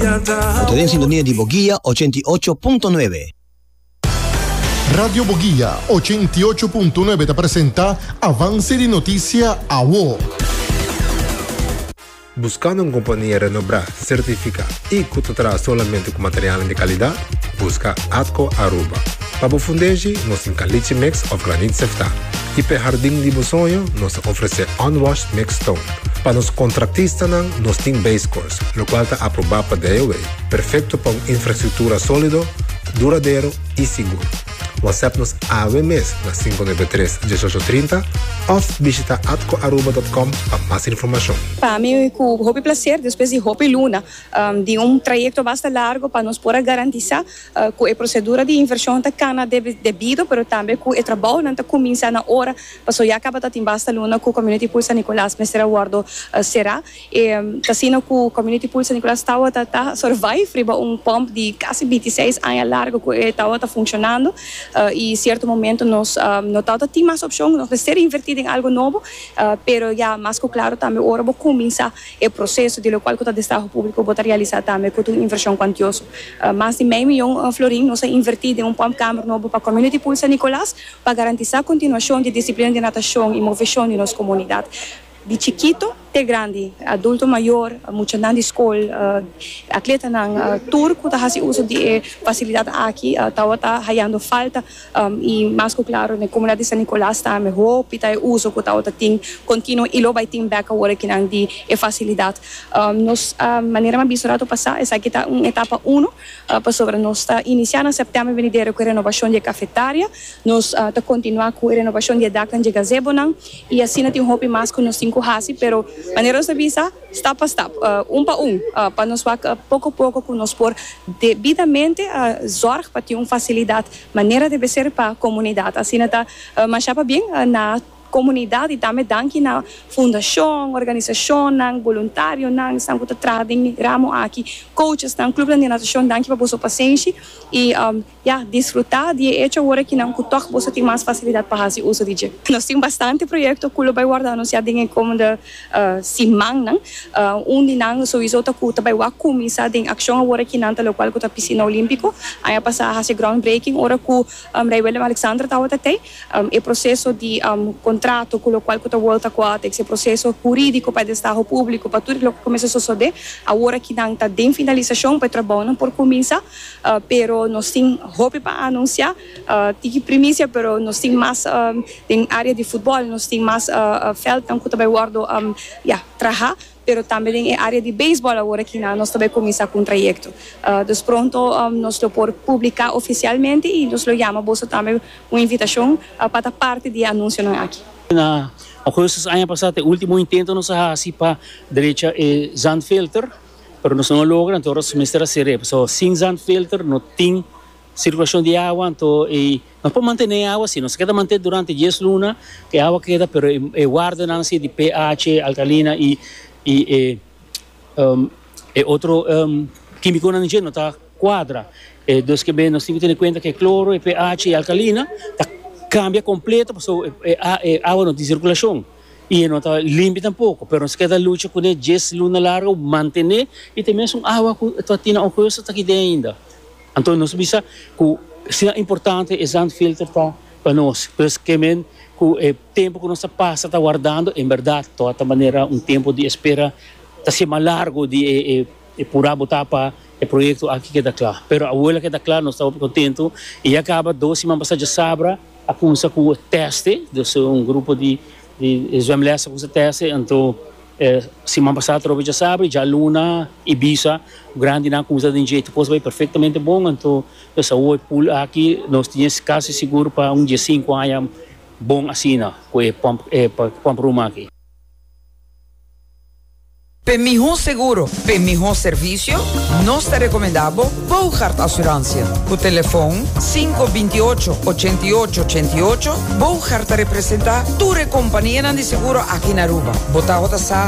Usted en sintonía di Boguía 88.9. Radio Boguía 88.9 te presenta Avance de Noticia AWO. Buscando una compañía renombrada, certificada y que te trae solamente con material de calidad, busca Atco Aruba. Para fundeji, nos encalite mix of granite sefta. E para jardim de sonho, nos oferece unwashed mixed stone. Para os contratistas, nos tem base course, o qual está aprovado para DOA. Perfeito para uma infraestrutura sólida, duradouro e seguro. WhatsApp-nos AWMS na 593-1830 ou visita atcoaruba.com para mais informação. Para mim, com o Hopi Placer, depois de Hopi Luna, de trajeto bastante largo para nos poder garantizar que a procedura de inversão está cana devido, mas também que o trabalho não começa na hora, para já acaba de basta Luna com o Community Pool San Nicolás, mas será guardo será. E assim que o Community Pool San Nicolás está survive para pump de quase 26 anos largo que está funcionando. E em certo momento nós notamos que tem mais opções, nós precisamos invertir em algo novo, mas já mais claro também agora vou começar o processo de qual que o Estado público vai realizar também com uma inversão quantiosa. Mais de meio milhão florim nós invertimos em pump câmara novo para a Community Pool San Nicolás para garantir a continuação de disciplina de natação e inovação em nossa comunidade. De chiquito até grande, adulto maior, muitos na escola, atleta na tour que está fazendo uso de facilidade aqui, está havendo falta e mais claro na comunidade de San Nicolás está melhor, está uso que está tem contínuo e lo vai ter back agora que não de facilidade. Nós maneira mais bizarra passar essa aqui está uma etapa 1 para sobre nós está iniciando em setembro venidero com a renovação de cafetária, nós está continuar com a renovação de dacan de gazebo e assim não tem hobby mais que nós cinco hasi, pero maneira de visa step a step, para nós pouco a pouco que nós por devidamente zorg para ter uma facilidade, maneira de ser para a comunidade, assim está mas bem na comunidade e também danke na fundação, organização, voluntário, estão com trading, ramo aqui, coaches, clube de natação, danke para você paciência e desfrutar de hecho agora que não cutoc você tem mais facilidade para fazer uso de. Nós temos bastante projeto que vai guardar nós já tem como de simang onde não sowieso tá que vai começar em ação agora que não tá local que tá piscina olímpico, aí passar a fazer groundbreaking ora que Ray William Alexander tá até o processo de contrato com o qual que World Aquatics, esse processo jurídico para o Estado público, para tudo o que começa a suceder, agora que não está em finalização para o trabalho por começar, pero nós temos hope para anunciar, tem primícia, pero nós temos mais em área de futebol, nós temos mais feld, então que também guardo trabalhar, pero também em área de beisebol agora que nós também começar com um trajeto. Então pronto nós lo por publicar oficialmente e nós lo chamamos também uma invitação para parte de anúncio aqui. Na coisas ano passado, o último intento nós assim para direita é Zandfilter, pero nós não logra, então nós semestre será, so sem Zandfilter não tem circulação de água, então nós podemos manter a água assim, nós queremos manter durante 10 lunas que a água queda, pero guarda assim de pH, alcalina e outro químico não está quadra. Dos que bem nós temos que ter em conta que cloro, pH e alcalina cambia completo, porque a água não tem circulação. E não está limpa tampouco, mas nós queremos lutar com 10 lunas largas, manter e também são água que tem uma coisa aqui dentro ainda. Então nós precisamos que é importante esse filtro para nós, porque o tempo que nós passa está guardando, em verdade, de toda maneira, tempo de espera está sendo mais largo de por botar para o projeto aqui que está claro. Mas a abuela que está claro, nós estamos contentos e acaba 2 semanas passadas de sabra, a começar com o teste, um grupo de joelhas com o teste, então semana passada trouxe já sabe, já Luna, Ibiza, grande na começar de jeito, coisa vai perfeitamente bom, então essa hoje pool aqui nós tínhamos quase seguro para dia 5 anos bom assim, com o pump room aqui. Para mejor seguro, para mejor servicio, nos te recomendamos Bouchard Assurância. O telefone 528-8888. Bouchard te representa tu companhia de seguro aqui na Aruba. Bota